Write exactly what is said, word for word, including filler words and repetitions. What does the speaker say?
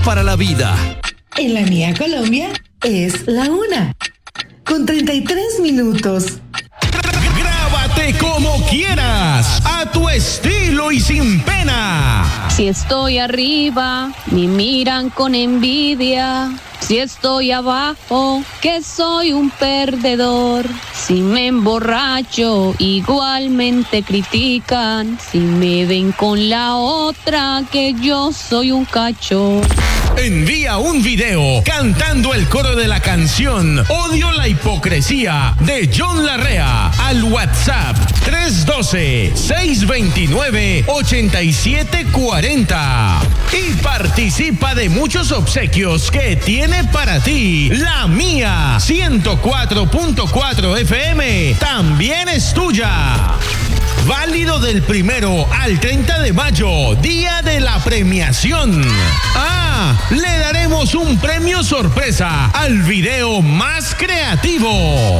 para la vida. En la mía Colombia es la una, con treinta y tres minutos. Grábate como quieras, a tu estilo y sin pena. Si estoy arriba, me miran con envidia. Si estoy abajo, que soy un perdedor. Si me emborracho, igualmente critican. Si me ven con la otra, que yo soy un cacho. Envía un video cantando el coro de la canción Odio la hipocresía de John Larrea al WhatsApp tres uno dos, seis dos nueve, ocho siete cuatro cero y participa de muchos obsequios que tiene para ti La Mía ciento cuatro punto cuatro F M. También es tuya. Válido del primero al treinta de mayo, día de la premiación. Ah, le daremos un premio sorpresa al video más creativo.